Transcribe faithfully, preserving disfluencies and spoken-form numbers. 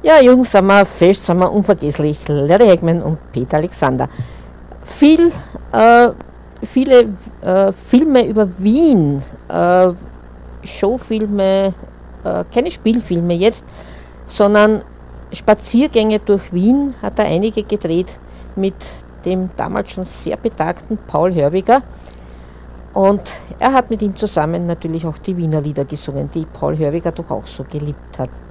Ja, jung sind wir, fest sind wir, unvergesslich. Larry Hagman und Peter Alexander. Viel, äh, viele äh, Filme über Wien, äh, Showfilme, äh, keine Spielfilme jetzt, sondern Spaziergänge durch Wien hat er einige gedreht mit dem damals schon sehr betagten Paul Hörbiger. Und er hat mit ihm zusammen natürlich auch die Wiener Lieder gesungen, die Paul Hörbiger doch auch so geliebt hat.